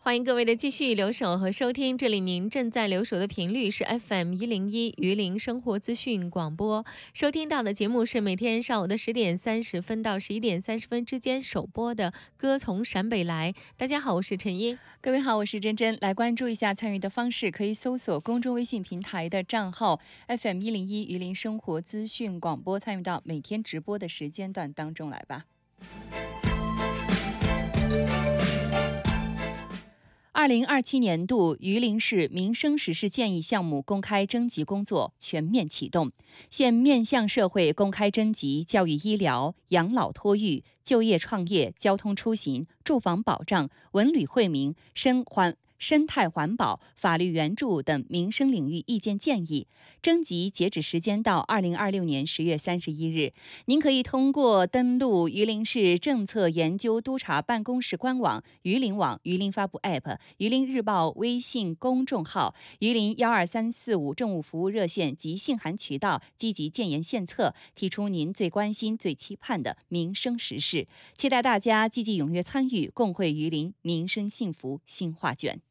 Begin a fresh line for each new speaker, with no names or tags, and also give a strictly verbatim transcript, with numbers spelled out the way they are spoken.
欢迎各位的继续留守和收听，这里您正在留守的频率是 F M 一零一榆林生活资讯广播，收听到的节目是每天上午的十点三十分到十一点三十分之间首播的《歌从陕北来》。大家好，我是陈英。
各位好，我是珍珍。来关注一下参与的方式，可以搜索公众微信平台的账号 F M 一零一榆林生活资讯广播，参与到每天直播的时间段当中来吧。二零二七年度榆林市民生实事建议项目公开征集工作全面启动，现面向社会公开征集教育医疗、养老托育、就业创业、交通出行、住房保障、文旅惠民、生环生态环保、法律援助等民生领域意见建议。征集截止时间到二零二六年十月三十一日。您可以通过登录榆林市政策研究督察办公室官网、榆林网、榆林发布 App、榆林日报微信公众号、榆林幺二三四五政务服务热线及信函渠道，积极建言献策，提出您最关心、最期盼的民生时事。期待大家积极踊跃参与，共绘榆林民生幸福新画卷。